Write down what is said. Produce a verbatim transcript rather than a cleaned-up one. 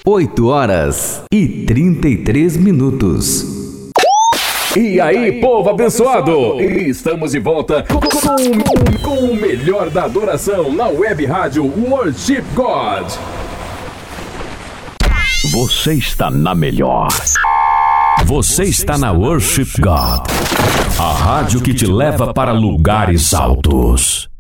oito horas e trinta e três minutos. E aí, povo abençoado! Estamos de volta com, com, com o melhor da adoração na web rádio Worship God. Você está na melhor. Você está na Worship God, a rádio que te leva para lugares altos.